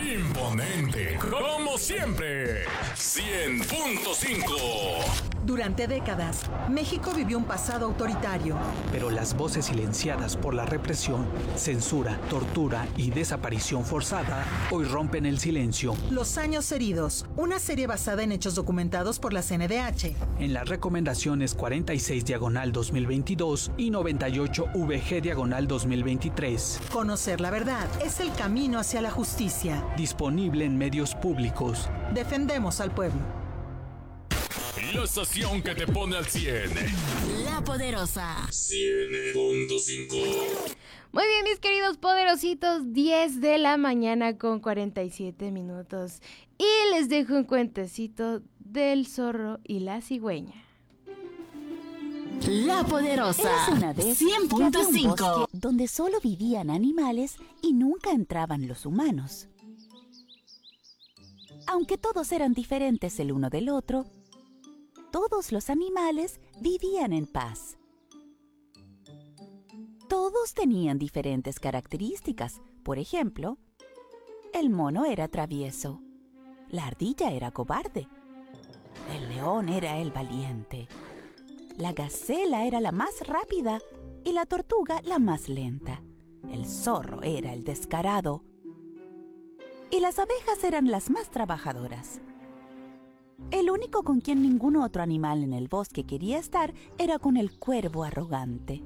Imponente, como siempre. 100.5. Durante décadas, México vivió un pasado autoritario. Pero las voces silenciadas por la represión, censura, tortura y desaparición forzada hoy rompen el silencio. Los años heridos, una serie basada en hechos documentados por la CNDH. En las recomendaciones 46/2022 y 98/VG/2023. Conocer la verdad es el camino hacia la justicia. Disponible en medios públicos. Defendemos al pueblo. La estación que te pone al 100. La Poderosa. 100.5. Muy bien, mis queridos poderositos, 10 de la mañana con 47 minutos. Y les dejo un cuentecito del zorro y la cigüeña. La Poderosa. Érase una vez 100.5. donde solo vivían animales y nunca entraban los humanos. Aunque todos eran diferentes el uno del otro, todos los animales vivían en paz. Todos tenían diferentes características. Por ejemplo, el mono era travieso, la ardilla era cobarde, el león era el valiente, la gacela era la más rápida y la tortuga la más lenta, el zorro era el descarado y las abejas eran las más trabajadoras. El único con quien ningún otro animal en el bosque quería estar era con el cuervo arrogante.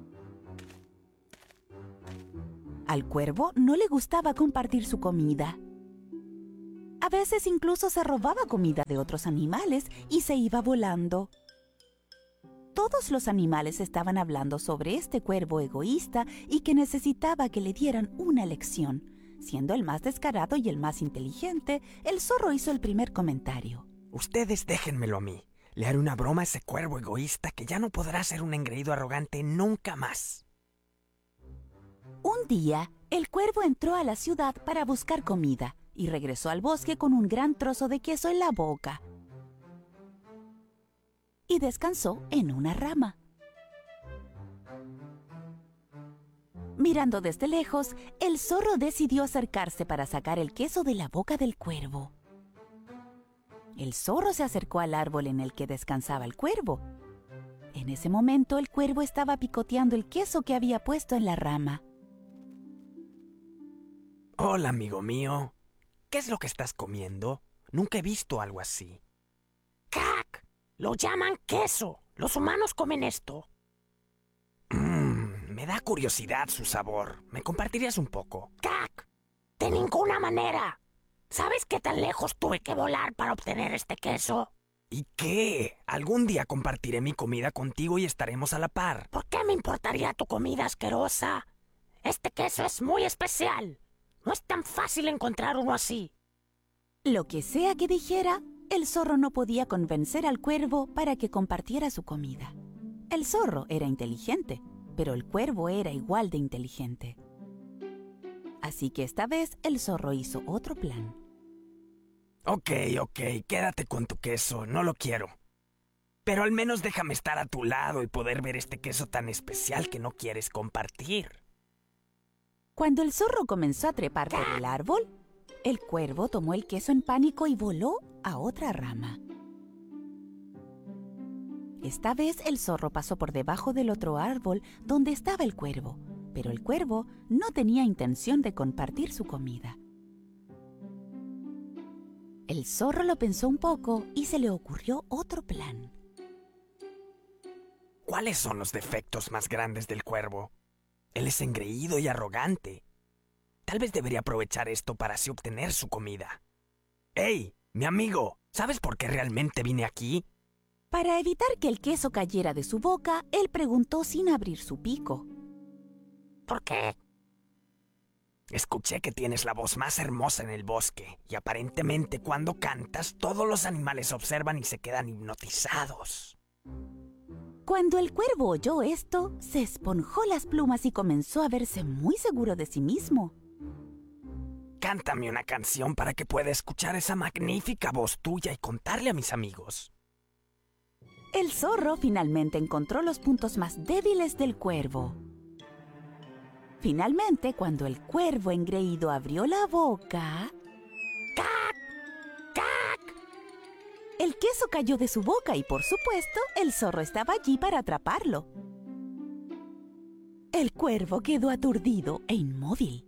Al cuervo no le gustaba compartir su comida. A veces incluso se robaba comida de otros animales y se iba volando. Todos los animales estaban hablando sobre este cuervo egoísta y que necesitaba que le dieran una lección. Siendo el más descarado y el más inteligente, el zorro hizo el primer comentario. Ustedes déjenmelo a mí. Le haré una broma a ese cuervo egoísta que ya no podrá ser un engreído arrogante nunca más. Un día, el cuervo entró a la ciudad para buscar comida y regresó al bosque con un gran trozo de queso en la boca. Y descansó en una rama. Mirando desde lejos, el zorro decidió acercarse para sacar el queso de la boca del cuervo. El zorro se acercó al árbol en el que descansaba el cuervo. En ese momento, el cuervo estaba picoteando el queso que había puesto en la rama. Hola, amigo mío. ¿Qué es lo que estás comiendo? Nunca he visto algo así. ¡Cac! Lo llaman queso. Los humanos comen esto. Me da curiosidad su sabor. ¿Me compartirías un poco? ¡Cac! De ninguna manera. ¿Sabes qué tan lejos tuve que volar para obtener este queso? ¿Y qué? Algún día compartiré mi comida contigo y estaremos a la par. ¿Por qué me importaría tu comida asquerosa? Este queso es muy especial. No es tan fácil encontrar uno así. Lo que sea que dijera, el zorro no podía convencer al cuervo para que compartiera su comida. El zorro era inteligente, pero el cuervo era igual de inteligente. Así que esta vez el zorro hizo otro plan. Ok, quédate con tu queso, no lo quiero. Pero al menos déjame estar a tu lado y poder ver este queso tan especial que no quieres compartir. Cuando el zorro comenzó a trepar por el árbol, el cuervo tomó el queso en pánico y voló a otra rama. Esta vez el zorro pasó por debajo del otro árbol donde estaba el cuervo, pero el cuervo no tenía intención de compartir su comida. El zorro lo pensó un poco y se le ocurrió otro plan. ¿Cuáles son los defectos más grandes del cuervo? Él es engreído y arrogante. Tal vez debería aprovechar esto para así obtener su comida. ¡Ey, mi amigo! ¿Sabes por qué realmente vine aquí? Para evitar que el queso cayera de su boca, él preguntó sin abrir su pico. ¿Por qué? Escuché que tienes la voz más hermosa en el bosque y aparentemente cuando cantas todos los animales observan y se quedan hipnotizados. Cuando el cuervo oyó esto, se esponjó las plumas y comenzó a verse muy seguro de sí mismo. Cántame una canción para que pueda escuchar esa magnífica voz tuya y contarle a mis amigos. El zorro finalmente encontró los puntos más débiles del cuervo. Finalmente, cuando el cuervo engreído abrió la boca, El queso cayó de su boca y, por supuesto, el zorro estaba allí para atraparlo. El cuervo quedó aturdido e inmóvil.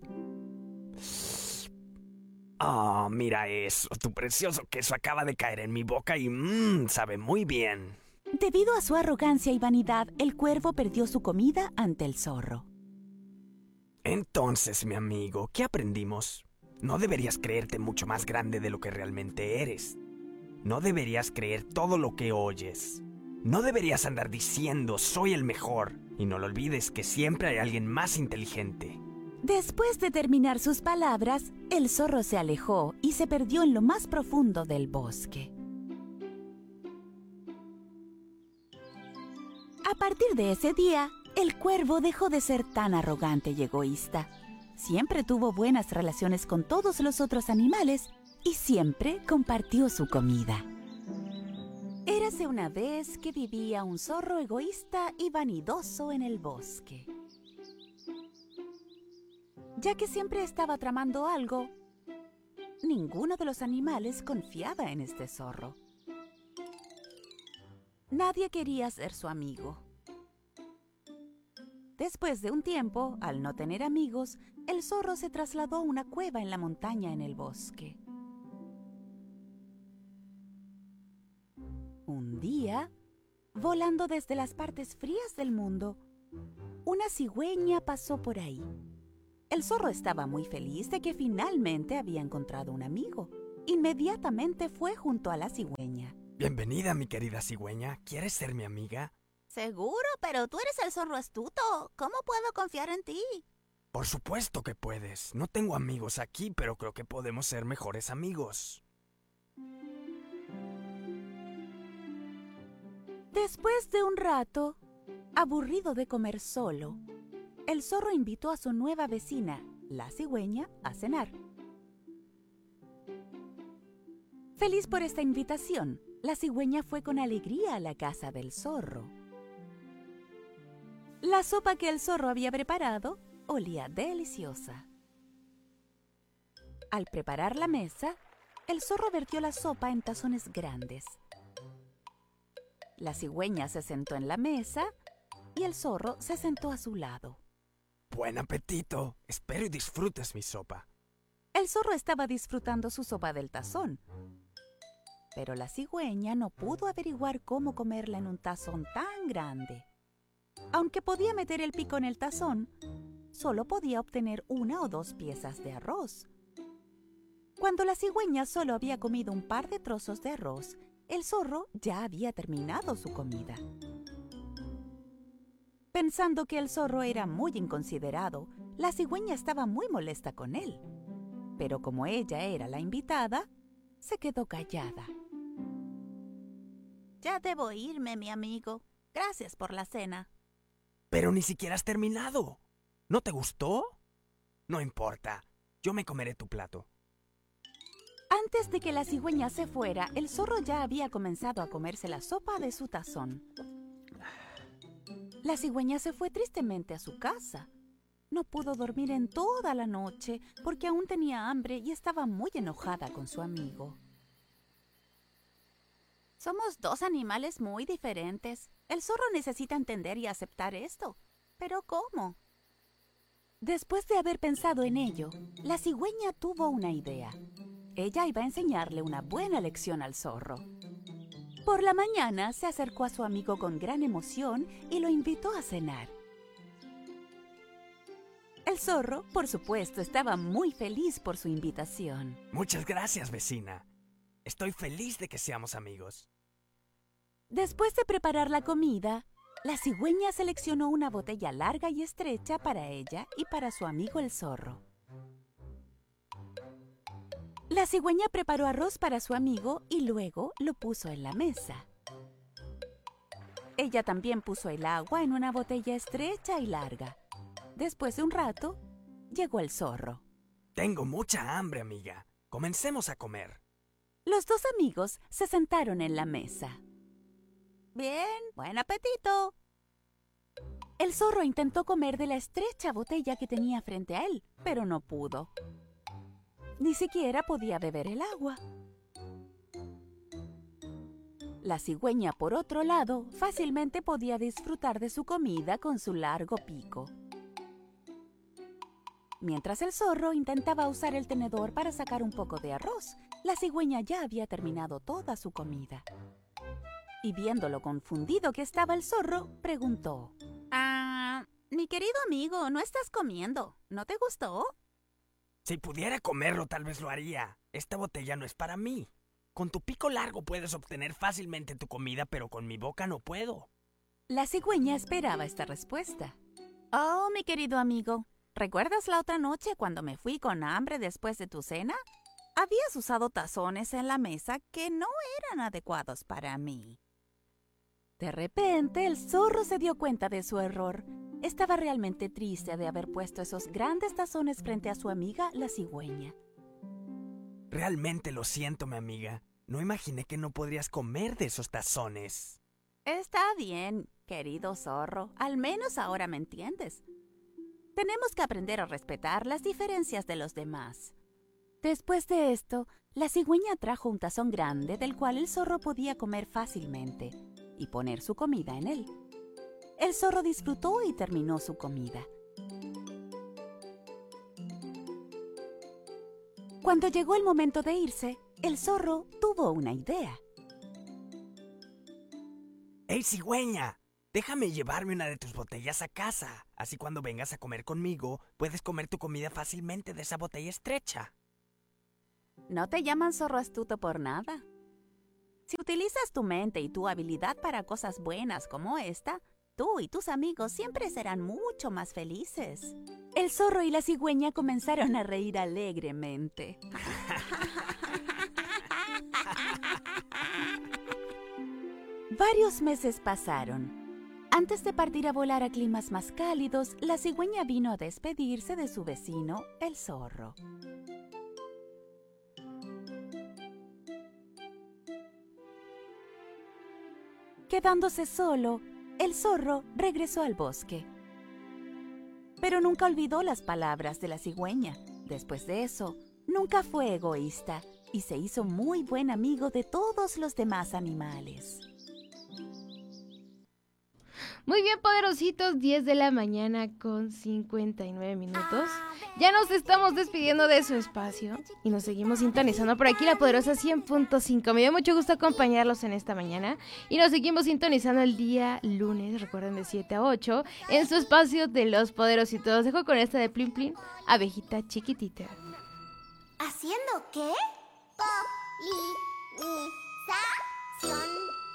Oh, mira eso. Tu precioso queso acaba de caer en mi boca y sabe muy bien. Debido a su arrogancia y vanidad, el cuervo perdió su comida ante el zorro. Entonces, mi amigo, ¿qué aprendimos? No deberías creerte mucho más grande de lo que realmente eres. No deberías creer todo lo que oyes. No deberías andar diciendo soy el mejor. Y no lo olvides que siempre hay alguien más inteligente. Después de terminar sus palabras, el zorro se alejó y se perdió en lo más profundo del bosque. A partir de ese día, el cuervo dejó de ser tan arrogante y egoísta. Siempre tuvo buenas relaciones con todos los otros animales y siempre compartió su comida. Érase una vez que vivía un zorro egoísta y vanidoso en el bosque. Ya que siempre estaba tramando algo, ninguno de los animales confiaba en este zorro. Nadie quería ser su amigo. Después de un tiempo, al no tener amigos, el zorro se trasladó a una cueva en la montaña en el bosque. Un día, volando desde las partes frías del mundo, una cigüeña pasó por ahí. El zorro estaba muy feliz de que finalmente había encontrado un amigo. Inmediatamente fue junto a la cigüeña. Bienvenida, mi querida cigüeña. ¿Quieres ser mi amiga? Seguro, pero tú eres el zorro astuto. ¿Cómo puedo confiar en ti? Por supuesto que puedes. No tengo amigos aquí, pero creo que podemos ser mejores amigos. Después de un rato, aburrido de comer solo, el zorro invitó a su nueva vecina, la cigüeña, a cenar. Feliz por esta invitación, la cigüeña fue con alegría a la casa del zorro. La sopa que el zorro había preparado olía deliciosa. Al preparar la mesa, el zorro vertió la sopa en tazones grandes. La cigüeña se sentó en la mesa y el zorro se sentó a su lado. ¡Buen apetito! Espero y disfrutes mi sopa. El zorro estaba disfrutando su sopa del tazón, pero la cigüeña no pudo averiguar cómo comerla en un tazón tan grande. Aunque podía meter el pico en el tazón, solo podía obtener 1 o 2 piezas de arroz. Cuando la cigüeña solo había comido un par de trozos de arroz, el zorro ya había terminado su comida. Pensando que el zorro era muy inconsiderado, la cigüeña estaba muy molesta con él. Pero como ella era la invitada, se quedó callada. Ya debo irme, mi amigo. Gracias por la cena. Pero ni siquiera has terminado. ¿No te gustó? No importa. Yo me comeré tu plato. Antes de que la cigüeña se fuera, el zorro ya había comenzado a comerse la sopa de su tazón. La cigüeña se fue tristemente a su casa. No pudo dormir en toda la noche porque aún tenía hambre y estaba muy enojada con su amigo. Somos 2 animales muy diferentes. El zorro necesita entender y aceptar esto. ¿Pero cómo? Después de haber pensado en ello, la cigüeña tuvo una idea. Ella iba a enseñarle una buena lección al zorro. Por la mañana se acercó a su amigo con gran emoción y lo invitó a cenar. El zorro, por supuesto, estaba muy feliz por su invitación. Muchas gracias, vecina. Estoy feliz de que seamos amigos. Después de preparar la comida, la cigüeña seleccionó una botella larga y estrecha para ella y para su amigo el zorro. La cigüeña preparó arroz para su amigo y luego lo puso en la mesa. Ella también puso el agua en una botella estrecha y larga. Después de un rato, llegó el zorro. Tengo mucha hambre, amiga. Comencemos a comer. Los 2 amigos se sentaron en la mesa. Bien, buen apetito. El zorro intentó comer de la estrecha botella que tenía frente a él, pero no pudo. Ni siquiera podía beber el agua. La cigüeña, por otro lado, fácilmente podía disfrutar de su comida con su largo pico. Mientras el zorro intentaba usar el tenedor para sacar un poco de arroz, la cigüeña ya había terminado toda su comida. Y viendo lo confundido que estaba el zorro, preguntó: mi querido amigo, no estás comiendo. ¿No te gustó? Si pudiera comerlo, tal vez lo haría. Esta botella no es para mí. Con tu pico largo puedes obtener fácilmente tu comida, pero con mi boca no puedo. La cigüeña esperaba esta respuesta. Oh, mi querido amigo, ¿recuerdas la otra noche cuando me fui con hambre después de tu cena? Habías usado tazones en la mesa que no eran adecuados para mí. De repente, el zorro se dio cuenta de su error. Estaba realmente triste de haber puesto esos grandes tazones frente a su amiga, la cigüeña. Realmente lo siento, mi amiga. No imaginé que no podrías comer de esos tazones. Está bien, querido zorro. Al menos ahora me entiendes. Tenemos que aprender a respetar las diferencias de los demás. Después de esto, la cigüeña trajo un tazón grande del cual el zorro podía comer fácilmente y poner su comida en él. El zorro disfrutó y terminó su comida. Cuando llegó el momento de irse, el zorro tuvo una idea. ¡Hey, cigüeña! Déjame llevarme una de tus botellas a casa. Así cuando vengas a comer conmigo, puedes comer tu comida fácilmente de esa botella estrecha. No te llaman zorro astuto por nada. Si utilizas tu mente y tu habilidad para cosas buenas como esta, tú y tus amigos siempre serán mucho más felices. El zorro y la cigüeña comenzaron a reír alegremente. Varios meses pasaron. Antes de partir a volar a climas más cálidos, la cigüeña vino a despedirse de su vecino, el zorro. Quedándose solo, el zorro regresó al bosque. Pero nunca olvidó las palabras de la cigüeña. Después de eso, nunca fue egoísta y se hizo muy buen amigo de todos los demás animales. Muy bien, poderositos, 10 de la mañana con 59 minutos. Ya nos estamos despidiendo de su espacio y nos seguimos sintonizando por aquí, La Poderosa 100.5. Me dio mucho gusto acompañarlos en esta mañana y nos seguimos sintonizando el día lunes, recuerden, de 7 a 8, en su espacio de Los Poderositos. Dejo con esta de Plin Plin, Abejita Chiquitita. ¿Haciendo qué?